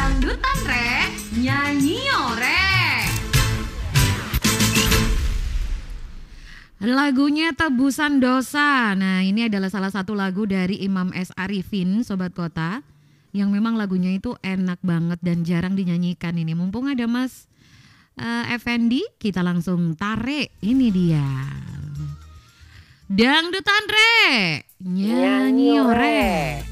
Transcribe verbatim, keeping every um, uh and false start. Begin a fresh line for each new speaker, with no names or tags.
Dangdutan re, nyanyi ore. Lagunya Tebusan Dosa. Nah, ini adalah salah satu lagu dari Imam S. Arifin, Sobat Kota, yang memang lagunya itu enak banget dan jarang dinyanyikan ini. Mumpung ada Mas uh, Effendi, kita langsung tarik. Ini dia. Dangdutan re, nyanyi ore.